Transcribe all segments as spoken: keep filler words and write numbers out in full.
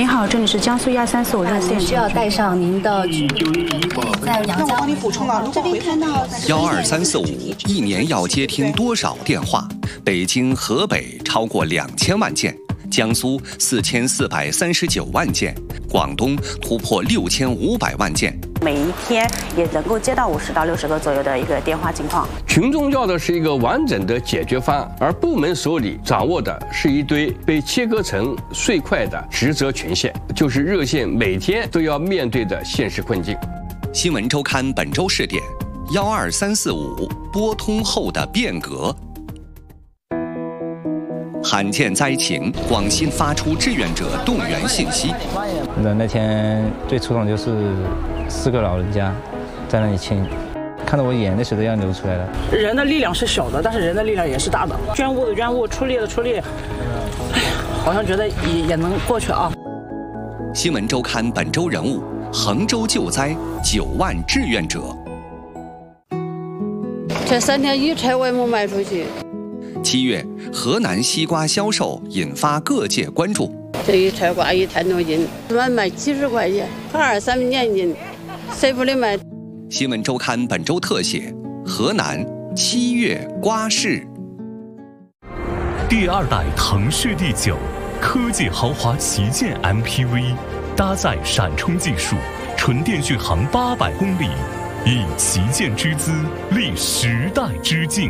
您好，这里是江苏一二三四五热线， 需要带上您的在阳江。 那我帮你补充了，这边看到幺二三四五一年要接听多少电话？北京、河北超过两千万件，江苏四千四百三十九万件，广东突破六千五百万件。 每一天也能够接到五十到六十个左右的一个电话情况。 群众要的是一个完整的解决方案，而部门手里掌握的是一堆被切割成碎块的职责权限，就是热线每天都要面对的现实困境。 新闻周刊本周试点：幺二三四五拨通后的变革。罕见灾情，广新发出志愿者动员信息。 那那天最触动就是四个老人家在那里亲，看得我眼泪水都要流出来了。 人的力量是小的，但是人的力量也是大的。捐物的捐物，出力的出力，哎呀，好像觉得也也能过去啊。 新闻周刊本周人物：衡州救灾九万志愿者。 这三天一车我也没卖出去。 七月，河南西瓜销售引发各界关注。 这一车瓜一摊多斤，卖卖几十块钱，二三年斤，谁不得卖？ 新闻周刊本周特写：河南七月瓜市。 第二代腾势 D 九科技豪华旗舰 M P V， 搭载闪充技术，纯电续航八百公里，以旗舰之姿立时代之境。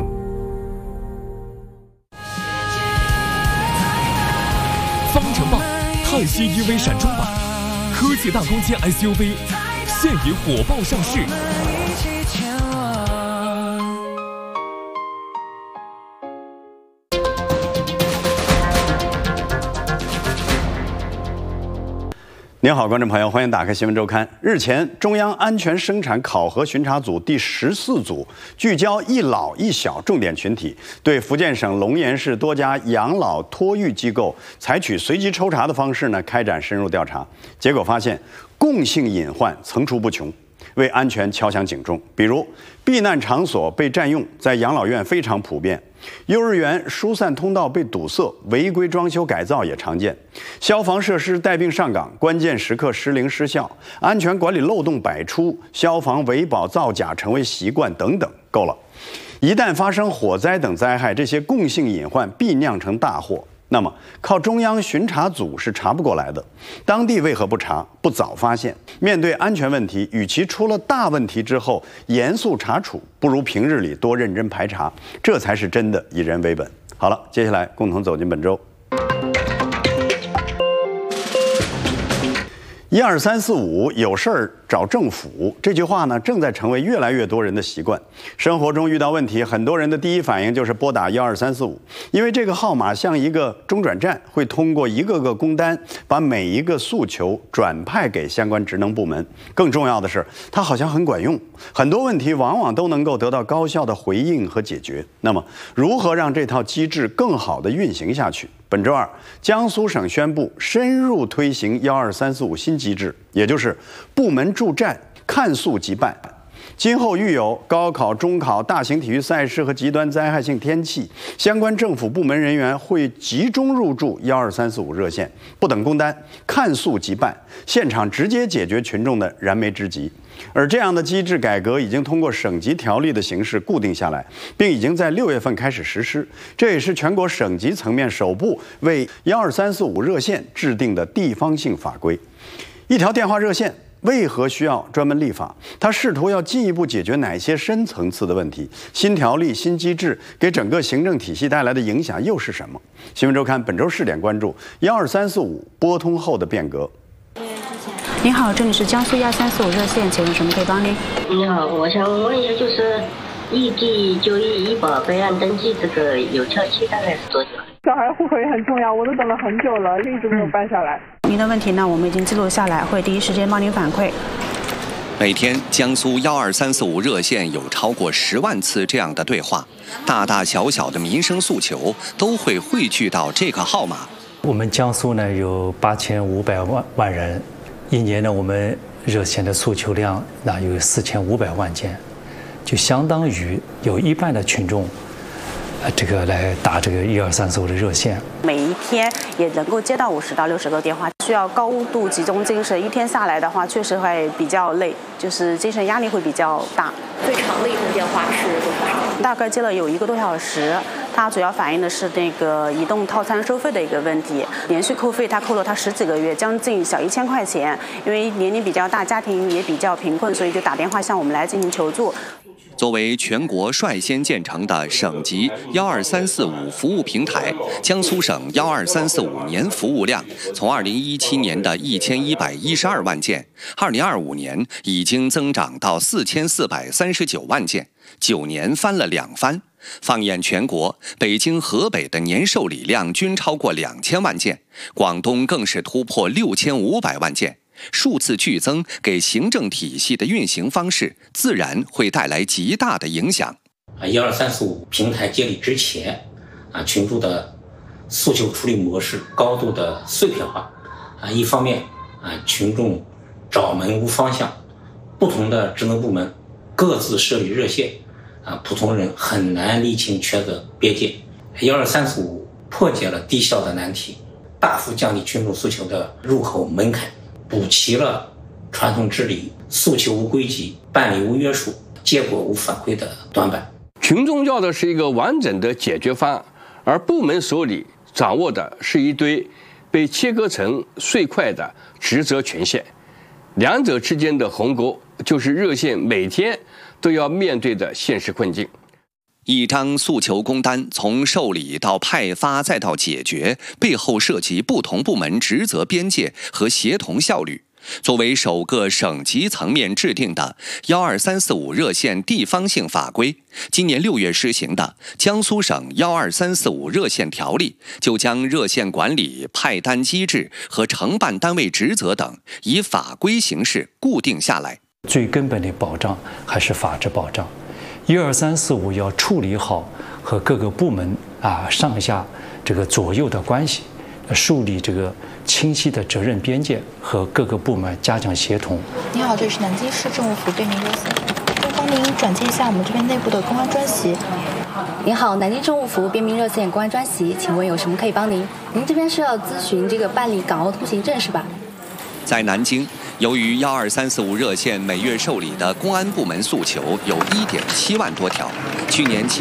方程豹泰系 E V 闪充版，科技大空间 S U V， 现已火爆上市。 您好，观众朋友，欢迎打开新闻周刊。日前，中央安全生产考核巡查组第十四组聚焦一老一小重点群体，对福建省龙岩市多家养老托育机构采取随机抽查的方式呢，开展深入调查。结果发现，共性隐患层出不穷，为安全敲响警钟。比如，避难场所被占用，在养老院非常普遍。幼儿园疏散通道被堵塞，违规装修改造也常见；消防设施带病上岗，关键时刻失灵失效；安全管理漏洞百出，消防维保造假成为习惯等等，够了。一旦发生火灾等灾害，这些共性隐患必酿成大祸。那么，靠中央巡查组是查不过来的。当地为何不查、不早发现？面对安全问题，与其出了大问题之后严肃查处，不如平日里多认真排查，这才是真的以人为本。好了，接下来共同走进本周。一二三四五，有事儿找政府，这句话呢，正在成为越来越多人的习惯。生活中遇到问题，很多人的第一反应就是拨打一二三四五，因为这个号码像一个中转站，会通过一个个工单，把每一个诉求转派给相关职能部门。更重要的是，它好像很管用，很多问题往往都能够得到高效的回应和解决。那么，如何让这套机制更好地运行下去？本周二，江苏省宣布深入推行一二三四五新机制，也就是部门驻站看诉即办。今后遇有高考、中考、大型体育赛事和极端灾害性天气，相关政府部门人员会集中入驻一二三四五热线，不等工单，看诉即办，现场直接解决群众的燃眉之急。而这样的机制改革已经通过省级条例的形式固定下来，并已经在六月份开始实施。这也是全国省级层面首部为一二三四五热线制定的地方性法规。一条电话热线为何需要专门立法？它试图要进一步解决哪些深层次的问题？新条例、新机制给整个行政体系带来的影响又是什么？新闻周刊本周试点关注一二三四五拨通后的变革。 您好，这里是江苏一二三四五热线，请问什么可以帮您？ 你好，我想问一下，就是异地就医医保备案登记这个有效期大概是多久？ 小孩户口也很重要，我都等了很久了，一直没有办下来。 您的问题呢，我们已经记录下来，会第一时间帮您反馈。 每天，江苏幺二三四五热线有超过十万次这样的对话，大大小小的民生诉求都会汇聚到这个号码。 我们江苏呢有八千五百万万人，一年呢我们热线的诉求量那有四千五百万件，就相当于有一半的群众呃，这个来打这个一二三四五的热线。 每一天也能够接到五十到六十个电话，需要高度集中精神。一天下来的话，确实会比较累，就是精神压力会比较大。 最长的一通电话是多少？ 大概接了有一个多小时。它主要反映的是那个移动套餐收费的一个问题，连续扣费，它扣了他十几个月，将近小一千块钱。因为年龄比较大，家庭也比较贫困，所以就打电话向我们来进行求助。 作为全国率先建成的省级幺二三四五服务平台，江苏省幺二三四五年服务量从二零一七年的一千一百一十二万件，二零二五年已经增长到四千四百三十九万件，九年翻了两番。放眼全国，北京、河北的年受理量均超过两千万件，广东更是突破六千五百万件。数字剧增给行政体系的运行方式自然会带来极大的影响。 啊，一二三四五平台建立之前，啊，群众的诉求处理模式高度的碎片化。啊，一方面啊，群众找门无方向，不同的职能部门各自设立热线，啊，普通人很难厘清权责边界。一二三四五破解了低效的难题，大幅降低群众诉求的入口门槛。补齐了传统治理诉求无归集、办理无约束、结果无反馈的短板。 群众要的是一个完整的解决方案，而部门手里掌握的是一堆被切割成碎块的职责权限，两者之间的鸿沟就是热线每天都要面对的现实困境。 一张诉求工单从受理到派发再到解决，背后涉及不同部门职责边界和协同效率。作为首个省级层面制定的幺二三四五热线地方性法规，今年六月施行的《江苏省幺二三四五热线条例》就将热线管理、派单机制和承办单位职责等以法规形式固定下来。 最根本的保障还是法治保障。一二三四五要处理好和各个部门啊上下这个左右的关系，树立这个清晰的责任边界，和各个部门加强协同。 你好，这里是南京市政务府便民热线，能帮您转接一下我们这边内部的公安专席。 您好，南京政务府便民热线公安专席，请问有什么可以帮您？您这边是要咨询这个办理港澳通行证是吧？ 在南京，由于幺二三四五热线每月受理的公安部门诉求有一点七万多条，去年七